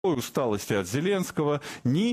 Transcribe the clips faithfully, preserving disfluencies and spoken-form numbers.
усталости от Зеленского,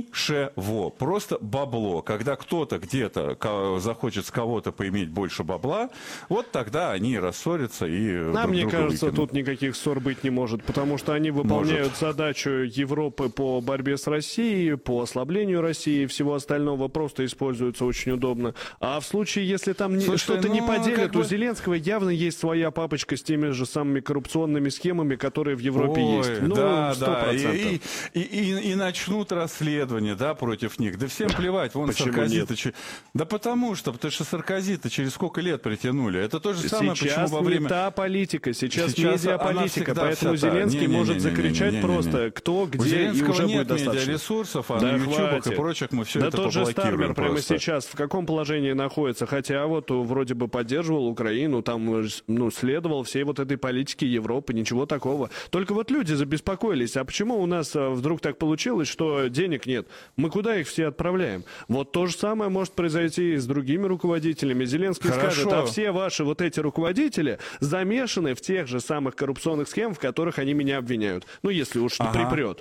ничего, просто бабло. Когда кто-то где-то захочет с кого-то поиметь больше бабла, вот тогда они рассорятся и А друг мне друга кажется, выкинут. тут никаких ссор быть не может, потому что они выполняют Может. задачу Европы по борьбе с Россией, по ослаблению России и всего остального, просто используются очень удобно. А в случае, если там Слушай, что-то ну, не поделят, как бы... у Зеленского явно есть своя папочка с теми же самыми коррупционными схемами, которые в Европе Ой, есть. Ну, да, сто да, процентов. и, и, и, и начнут расследование, да, против них. Да всем плевать, вон Саркози-то... че- Да потому что, потому что Саркози-то через сколько лет притянули. Это то же самое, почему Сейчас во не время... та политика, сейчас, Сейчас она медиаполитика, всегда поэтому вся та. Зеленский Не-не-не-не-не-не-не. может закричать просто кто, У где, и Зеленского уже будет нет достаточно. медиаресурсов, а Да на ютубах хватит. и прочих мы все Да это тот же поблокируем Стармер прямо просто. сейчас в каком положении находится, хотя вот вроде бы поддерживал Украину, там, ну, следовал всей вот этой политике Европы, ничего такого. Только вот люди забеспокоились, а почему у нас а, вдруг так получилось, что денег нет? Мы куда их все отправляем? Вот то же самое может произойти и с другими руководителями. Зеленский Хорошо. скажет, а все ваши вот эти руководители замешаны в тех же самых коррупционных схемах, в которых они меня обвиняют. Ну, если уж Ага. припрет.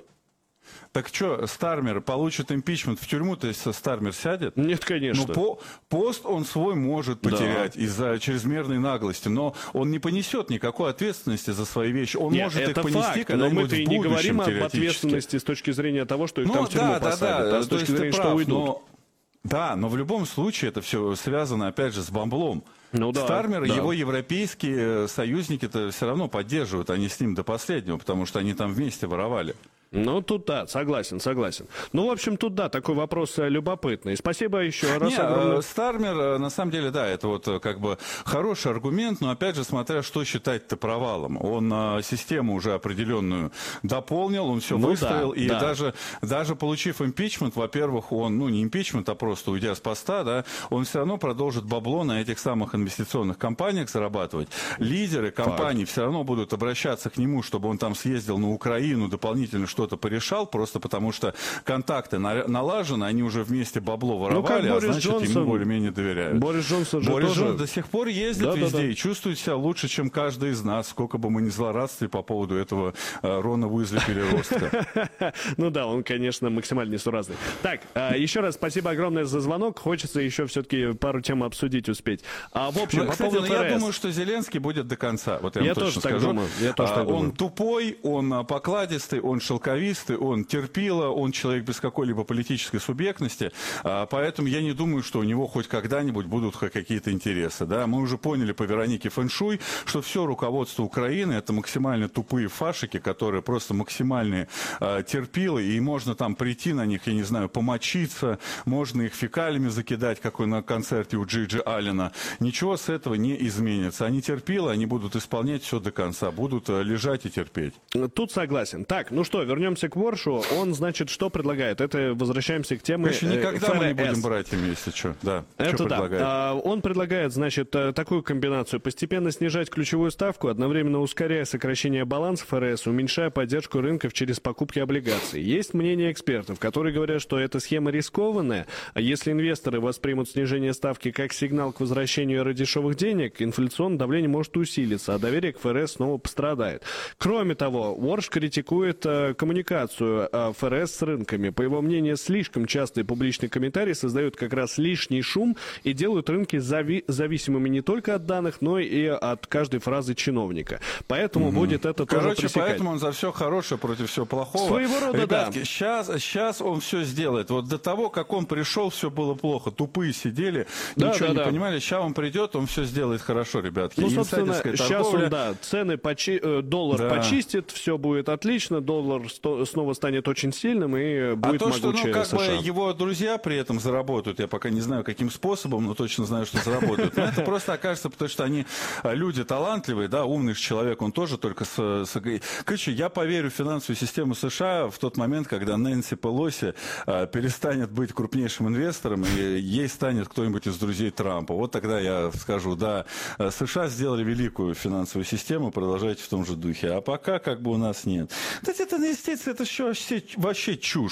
Так что, Стармер получит импичмент, в тюрьму, то есть Стармер сядет? Нет, конечно. Ну, по, пост он свой может потерять Да. из-за чрезмерной наглости, но он не понесет никакой ответственности за свои вещи. Он Нет, может это их понести факт, но когда-нибудь мы-то в и не будущем, говорим об теоретически. ответственности с точки зрения того, что их Ну, там в тюрьму да, да, посадят, да, а с то точки есть ты зрения, что прав, уйдут. но... Да, но в любом случае это все связано, опять же, с бомблом. Ну да, Стармер, да. его европейские союзники-то все равно поддерживают, они с ним до последнего, потому что они там вместе воровали. Ну, тут да, согласен, согласен. Ну, в общем, тут да, такой вопрос э, любопытный. Спасибо еще раз Не, огромное. э, Стармер, э, на самом деле, да, это вот э, как бы хороший аргумент, но опять же, смотря что считать-то провалом. Он э, систему уже определенную дополнил, он все Ну выстроил, да, и да. даже, даже получив импичмент, во-первых, он, ну не импичмент, а просто уйдя с поста, да, он все равно продолжит бабло на этих самых инвестиционных компаниях зарабатывать. Лидеры компаний все равно будут обращаться к нему, чтобы он там съездил на Украину, дополнительно что-то порешал, просто потому что контакты на- налажены, они уже вместе бабло воровали, Ну, как а Борис значит, Джонсон- ему более-менее доверяют. Борис Джонсон же Борис тоже... Джонсон до сих пор ездит Да, да, везде да. и чувствует себя лучше, чем каждый из нас, сколько бы мы ни злорадствовали по поводу этого э, Рона Уизли переростка. Ну да, он, конечно, максимально несуразный. Так, а, еще раз спасибо огромное за звонок. Хочется еще все-таки пару тем обсудить успеть. А в общем, Ну, по кстати, поводу ну, я ФРС. думаю, что Зеленский будет до конца. Вот я, Я вам тоже точно так скажу. думаю, я тоже А, так думаю. Он тупой, он а, покладистый, он шелковистый, он терпила, он человек без какой-либо политической субъектности. А, поэтому я не думаю, что у него хоть когда-нибудь будут хоть какие-то интересы. Да? Мы уже поняли по Веронике Фэншуй, что все руководство Украины это максимально тупые фашики, которые просто максимальные а, терпилы, и можно там прийти на них, я не знаю, помочиться, можно их фекалиями закидать, как на концерте у Джиджи Аллена. Ничего с этого не изменится. Они терпилы, они будут исполнять все до конца, будут а, лежать и терпеть. Тут согласен. Так, ну что, вернемся к Воршу. Он, значит, что предлагает? Это возвращаемся к теме Короче, э, никогда мы не ФРС. будем братьями, если что. Да. Это Что да. предлагает? А, он предлагает, значит, э, такую комбинацию. Постепенно снижать ключевую ставку, одновременно ускоряя сокращение баланса ФРС, уменьшая поддержку рынков через покупки облигаций. Есть мнение экспертов, которые говорят, что эта схема рискованная. А если инвесторы воспримут снижение ставки как сигнал к возвращению дешевых денег, инфляционное давление может усилиться, а доверие к ФРС снова пострадает. Кроме того, Уорш критикует э, коммуникацию э, ФРС с рынками. По его мнению, слишком частые публичные комментарии создают как раз лишний шум и делают рынки зави- зависимыми не только от данных, но и от каждой фразы чиновника. Поэтому будет это тоже Короче, пресекать. поэтому он за все хорошее против всего плохого. Своего рода, Ребятки, да. сейчас, сейчас он все сделает. Вот до того, как он пришел, все было плохо. Тупые сидели, Да, ничего да, не да. понимали. Сейчас он придет, он все сделает хорошо, ребятки. Ну, собственно, Инсайдерская сейчас торговля. он, да, цены почи... э, доллар Да. почистит, все будет отлично, доллар сто- снова станет очень сильным и А будет то, что, ну, могучее как бы США. его друзья при этом заработают, я пока не знаю, каким способом, но точно знаю, что заработают. Но это просто окажется, потому что они а, люди талантливые, да, умный же человек, он тоже только с... с... Короче, я поверю в финансовую систему США в тот момент, когда Нэнси Пелоси а, перестанет быть крупнейшим инвестором, и ей станет кто-нибудь из друзей Трампа. Вот тогда я скажу, да, США сделали великую финансовую систему, продолжайте в том же духе. А пока как бы у нас нет. Да это инвестиции, это еще вообще, вообще чушь.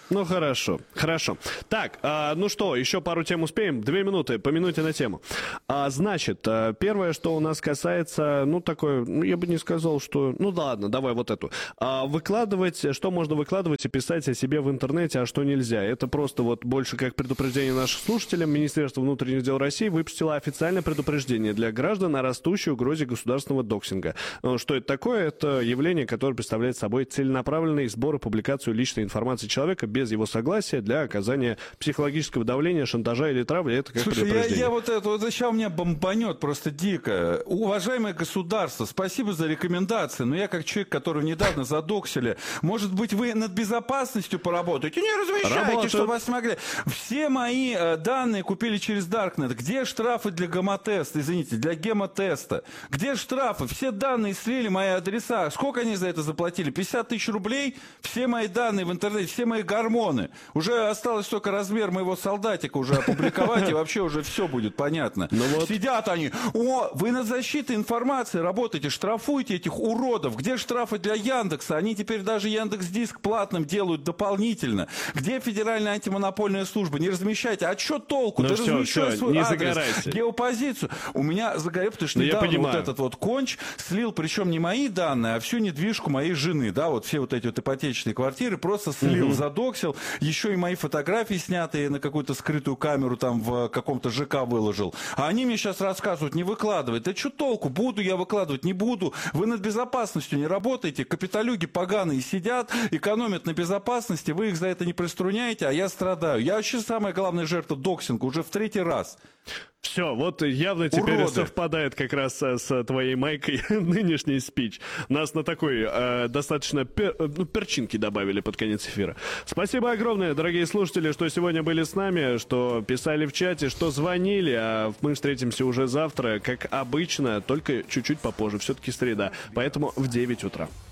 Ну, хорошо, хорошо. Так, а, ну что, еще пару тем успеем? Две минуты, по минуте на тему. А, значит, а, первое, что у нас касается, ну, такое, ну, я бы не сказал, что... Ну, да ладно, давай вот эту. А, выкладывать, что можно выкладывать и писать о себе в интернете, а что нельзя. Это просто вот больше как предупреждение нашим слушателям. Министерство внутренних дел России выпустило официальное предупреждение для граждан о растущей угрозе государственного доксинга. Что это такое? Это явление, которое представляет собой целенаправленный сбор и публикацию личной информации человека без его согласия для оказания психологического давления, шантажа или травли. Это как Слушай, я, предупреждение. я вот это, вот сейчас у меня бомбанет просто дико. Уважаемое государство, спасибо за рекомендации, но я как человек, которого недавно задоксили, может быть, вы над безопасностью поработаете? Не размещайте, Работают. чтобы вас смогли. Все мои э, данные купили через Даркнет. Где штрафы для гемотеста, извините, для гемотеста? Где штрафы? Все данные слили, мои адреса. Сколько они за это заплатили? пятьдесят тысяч рублей? Все мои данные в интернете, все мои гормоны. Уже осталось только размер моего солдатика уже опубликовать, и вообще уже все будет понятно. Вот... Сидят они, о, вы над защитой информации работаете, штрафуйте этих уродов. Где штрафы для Яндекса? Они теперь даже Яндекс.Диск платным делают дополнительно. Где Федеральная антимонопольная служба? Не размещайте. А что толку? Ну Да все, размещай все, свой не адрес, загорайся. геопозицию. У меня загорел, потому что Ну, я недавно вот понимаю. этот вот конч слил, причем не мои данные, а всю недвижку моей жены, да, вот все вот эти вот ипотечные квартиры просто слил, задоксил, еще и мои фотографии, снятые на какую-то скрытую камеру там в каком-то ЖК выложил. А они мне сейчас рассказывают, не выкладывай. Да что толку? Буду я выкладывать, не буду. Вы над безопасностью не работаете. Капиталюги поганые сидят, экономят на безопасности, вы их за это не приструняете, а я страдаю. Я вообще самая главная жертва доксинга уже в третий раз. Все, вот явно теперь Уроды. совпадает как раз с, с твоей майкой нынешний спич. Нас на такой э, достаточно пер, ну, перчинки добавили под конец эфира. Спасибо огромное, дорогие слушатели, что сегодня были с нами, что писали в чате, что звонили. А мы встретимся уже завтра, как обычно, только чуть-чуть попозже. Все-таки среда, поэтому в девять утра.